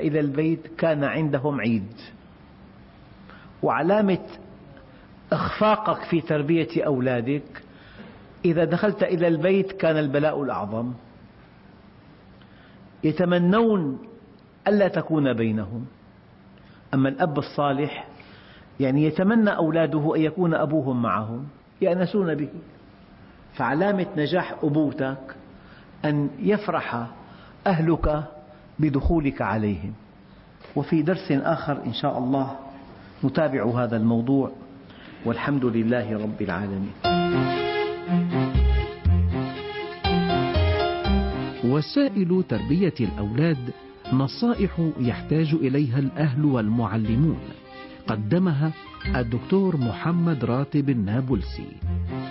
إلى البيت كان عندهم عيد. وعلامة إخفاقك في تربية أولادك إذا دخلت إلى البيت كان البلاء الأعظم. يتمنون ألا تكون بينهم. أما الأب الصالح يعني يتمنى أولاده أن يكون أبوهم معهم يأنسون به. فعلامة نجاح أبوتك أن يفرح أهلك بدخولك عليهم. وفي درس آخر إن شاء الله نتابع هذا الموضوع، والحمد لله رب العالمين. وسائل تربية الأولاد نصائح يحتاج إليها الأهل والمعلمون، قدمها الدكتور محمد راتب النابلسي.